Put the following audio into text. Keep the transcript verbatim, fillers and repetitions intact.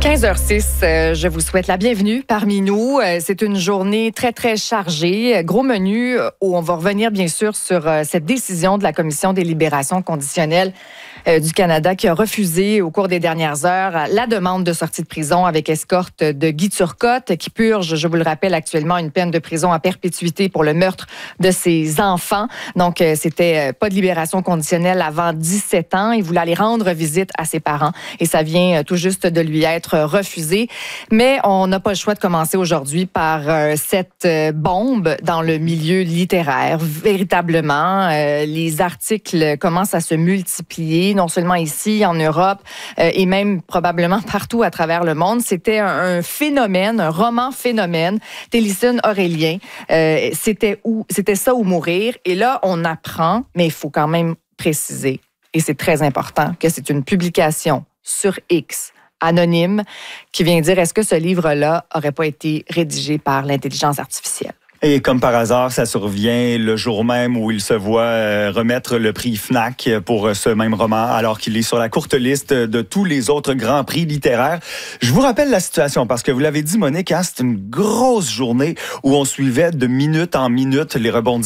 quinze heures six, euh, je vous souhaite la bienvenue parmi nous. Euh, c'est une journée très, très chargée. Gros menu euh, où on va revenir bien sûr sur euh, cette décision de la Commission des libérations conditionnelles euh, du Canada qui a refusé au cours des dernières heures la demande de sortie de prison avec escorte de Guy Turcotte qui purge, je vous le rappelle, actuellement une peine de prison à perpétuité pour le meurtre de ses enfants. Donc, euh, c'était euh, pas de libération conditionnelle avant dix-sept ans. Il voulait aller rendre visite à ses parents et ça vient euh, tout juste de lui être refusé. Mais on n'a pas le choix de commencer aujourd'hui par euh, cette euh, bombe dans le milieu littéraire. Véritablement, euh, les articles commencent à se multiplier, non seulement ici, en Europe, euh, et même probablement partout à travers le monde. C'était un, un phénomène, un roman phénomène. Télison Aurélien, euh, c'était où, c'était ça ou mourir. Et là, on apprend, mais il faut quand même préciser, et c'est très important, que c'est une publication sur X, anonyme, qui vient dire est-ce que ce livre-là aurait pas été rédigé par l'intelligence artificielle? Et comme par hasard, ça survient le jour même où il se voit euh, remettre le prix F N A C pour ce même roman, alors qu'il est sur la courte liste de tous les autres grands prix littéraires. Je vous rappelle la situation, parce que vous l'avez dit, Monique, hein, c'est une grosse journée où on suivait de minute en minute les rebondissements